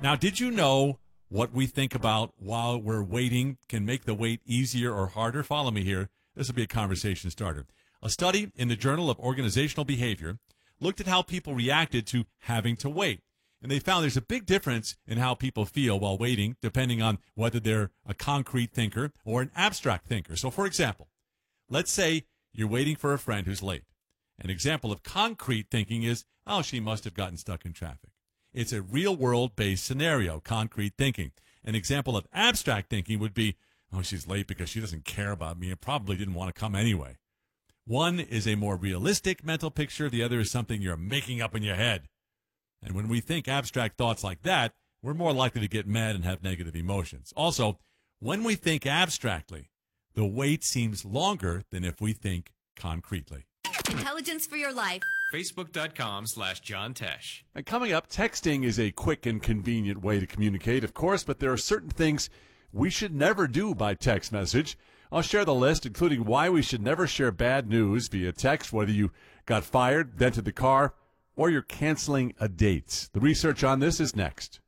Now, did you know what we think about while we're waiting can make the wait easier or harder? Follow me here. This will be a conversation starter. A study in the Journal of Organizational Behavior looked at how people reacted to having to wait. And they found there's a big difference in how people feel while waiting, depending on whether they're a concrete thinker or an abstract thinker. So, for example, let's say you're waiting for a friend who's late. An example of concrete thinking is, oh, she must have gotten stuck in traffic. It's a real-world-based scenario, concrete thinking. An example of abstract thinking would be, oh, she's late because she doesn't care about me and probably didn't want to come anyway. One is a more realistic mental picture. The other is something you're making up in your head. And when we think abstract thoughts like that, we're more likely to get mad and have negative emotions. Also, when we think abstractly, the wait seems longer than if we think concretely. Intelligence for your life. Facebook.com/John Tesh. And coming up, texting is a quick and convenient way to communicate, of course, but there are certain things we should never do by text message. I'll share the list, including why we should never share bad news via text, whether you got fired, dented the car, or you're canceling a date. The research on this is next.